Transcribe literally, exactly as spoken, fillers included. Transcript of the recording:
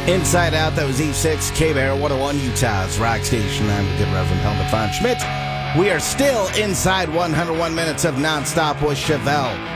Inside Out, that was E six, K-Bear, one oh one, Utah's rock station. I'm the good Reverend Helmut von Schmidt. We are still inside one hundred one minutes of nonstop with Chevelle